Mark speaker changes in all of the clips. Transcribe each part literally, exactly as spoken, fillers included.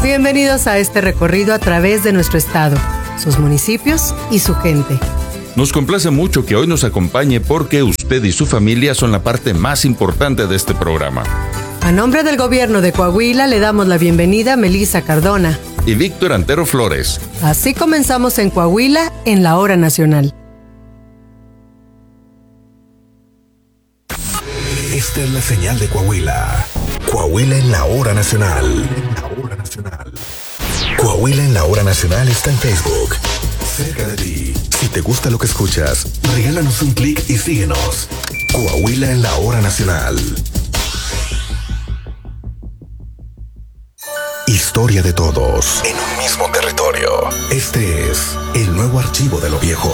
Speaker 1: Bienvenidos a este recorrido a través de nuestro estado, sus municipios y su gente.
Speaker 2: Nos complace mucho que hoy nos acompañe porque usted y su familia son la parte más importante de este programa.
Speaker 1: A nombre del gobierno de Coahuila le damos la bienvenida a Melissa Cardona
Speaker 2: y Víctor Antero Flores.
Speaker 1: Así comenzamos en Coahuila en la Hora Nacional.
Speaker 3: Esta es la señal de Coahuila. Coahuila en la Hora Nacional. En la Hora Nacional. Coahuila en la Hora Nacional está en Facebook. Cerca de ti. Si te gusta lo que escuchas, regálanos un clic y síguenos. Coahuila en la Hora Nacional. Historia de todos en un mismo territorio. Este es el nuevo archivo de lo viejo.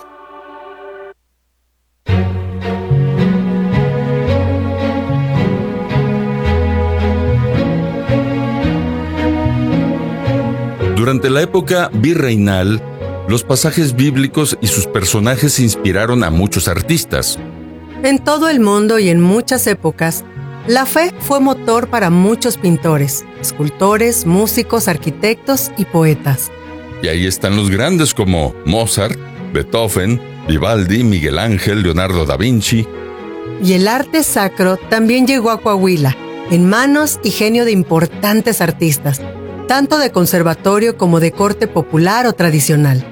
Speaker 2: Durante la época virreinal, los pasajes bíblicos y sus personajes inspiraron a muchos artistas.
Speaker 1: En todo el mundo y en muchas épocas, la fe fue motor para muchos pintores, escultores, músicos, arquitectos y poetas.
Speaker 2: Y ahí están los grandes como Mozart, Beethoven, Vivaldi, Miguel Ángel, Leonardo da Vinci.
Speaker 1: Y el arte sacro también llegó a Coahuila, en manos y genio de importantes artistas, tanto de conservatorio como de corte popular o tradicional.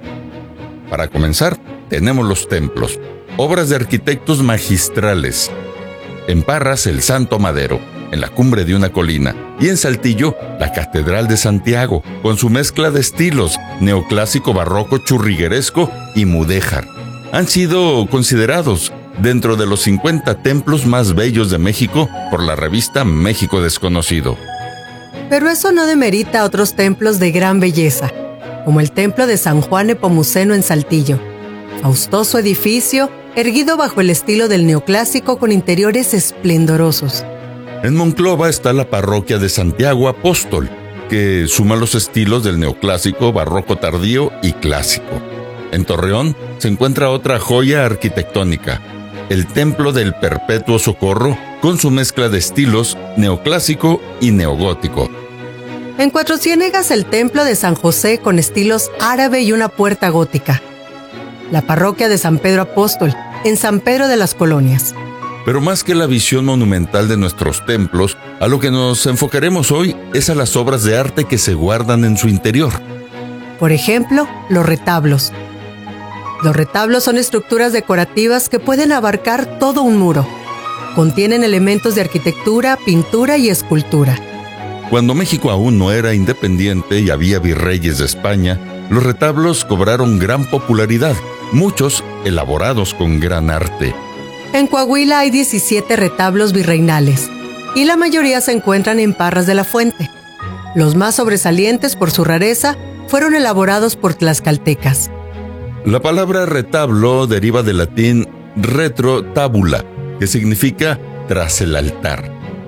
Speaker 2: Para comenzar, tenemos los templos, obras de arquitectos magistrales. En Parras, el Santo Madero, en la cumbre de una colina, y en Saltillo, la Catedral de Santiago, con su mezcla de estilos neoclásico, barroco, churrigueresco y mudéjar. Han sido considerados dentro de los cincuenta templos más bellos de México por la revista México Desconocido.
Speaker 1: Pero eso no demerita a otros templos de gran belleza, como el templo de San Juan Nepomuceno en Saltillo, faustoso edificio erguido bajo el estilo del neoclásico con interiores esplendorosos.
Speaker 2: En Monclova está la parroquia de Santiago Apóstol, que suma los estilos del neoclásico, barroco tardío y clásico. En Torreón se encuentra otra joya arquitectónica, el Templo del Perpetuo Socorro, con su mezcla de estilos neoclásico y neogótico.
Speaker 1: En Cuatro Ciénegas, el Templo de San José con estilos árabe y una puerta gótica. La parroquia de San Pedro Apóstol, en San Pedro de las Colonias.
Speaker 2: Pero más que la visión monumental de nuestros templos, a lo que nos enfocaremos hoy es a las obras de arte que se guardan en su interior.
Speaker 1: Por ejemplo, los retablos. Los retablos son estructuras decorativas que pueden abarcar todo un muro. Contienen elementos de arquitectura, pintura y escultura.
Speaker 2: Cuando México aún no era independiente y había virreyes de España, los retablos cobraron gran popularidad, muchos elaborados con gran arte.
Speaker 1: En Coahuila hay diecisiete retablos virreinales, y la mayoría se encuentran en Parras de la Fuente. Los más sobresalientes por su rareza fueron elaborados por tlaxcaltecas.
Speaker 2: La palabra retablo deriva del latín retro tabula, que significa tras el altar.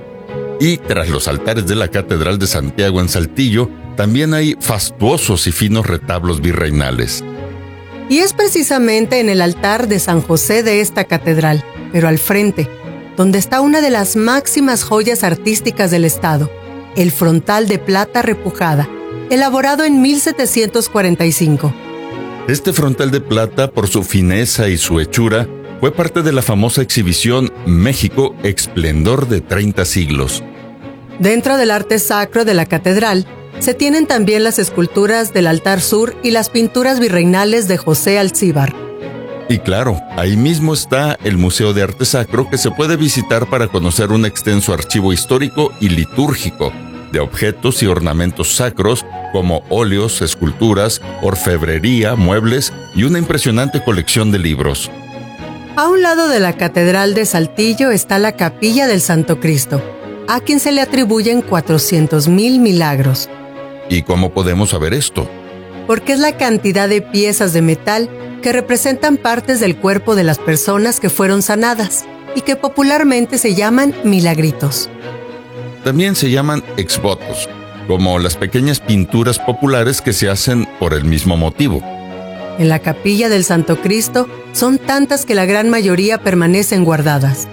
Speaker 2: Y tras los altares de la Catedral de Santiago en Saltillo, también hay fastuosos y finos retablos virreinales.
Speaker 1: Y es precisamente en el altar de San José de esta catedral, pero al frente, donde está una de las máximas joyas artísticas del estado, el frontal de plata repujada, elaborado en mil setecientos cuarenta y cinco.
Speaker 2: Este frontal de plata, por su fineza y su hechura, fue parte de la famosa exhibición México, Esplendor de treinta siglos.
Speaker 1: Dentro del arte sacro de la catedral, se tienen también las esculturas del altar sur y las pinturas virreinales de José Alcíbar.
Speaker 2: Y claro, ahí mismo está el Museo de Arte Sacro, que se puede visitar para conocer un extenso archivo histórico y litúrgico de objetos y ornamentos sacros como óleos, esculturas, orfebrería, muebles y una impresionante colección de libros.
Speaker 1: A un lado de la Catedral de Saltillo está la Capilla del Santo Cristo, a quien se le atribuyen cuatrocientos mil milagros.
Speaker 2: ¿Y cómo podemos saber esto?
Speaker 1: Porque es la cantidad de piezas de metal que representan partes del cuerpo de las personas que fueron sanadas y que popularmente se llaman milagritos.
Speaker 2: También se llaman exvotos, como las pequeñas pinturas populares que se hacen por el mismo motivo.
Speaker 1: En la Capilla del Santo Cristo son tantas que la gran mayoría permanecen guardadas.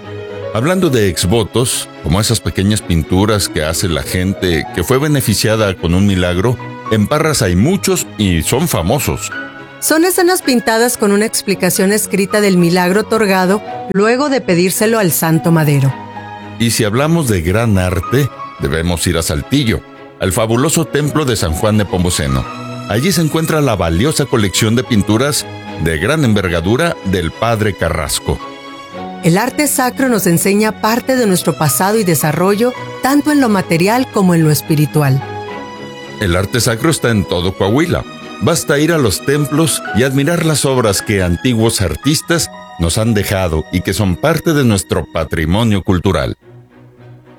Speaker 2: Hablando de exvotos, como esas pequeñas pinturas que hace la gente que fue beneficiada con un milagro, en Parras hay muchos y son famosos.
Speaker 1: Son escenas pintadas con una explicación escrita del milagro otorgado luego de pedírselo al Santo Madero.
Speaker 2: Y si hablamos de gran arte, debemos ir a Saltillo, al fabuloso templo de San Juan Nepomuceno. Allí se encuentra la valiosa colección de pinturas de gran envergadura del Padre Carrasco.
Speaker 1: El arte sacro nos enseña parte de nuestro pasado y desarrollo, tanto en lo material como en lo espiritual.
Speaker 2: El arte sacro está en todo Coahuila. Basta ir a los templos y admirar las obras que antiguos artistas nos han dejado y que son parte de nuestro patrimonio cultural.